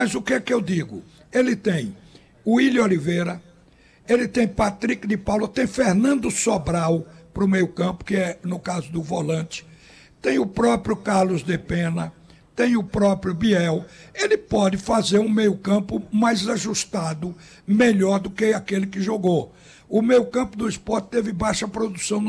Mas o que é que eu digo? Ele tem o Willian Oliveira, ele tem Patrick de Paula, tem Fernando Sobral para o meio-campo, que é no caso do volante, tem o próprio Carlos de Pena, tem o próprio Biel. Ele pode fazer um meio-campo mais ajustado, melhor do que aquele que jogou. O meio-campo do Sport teve baixa produção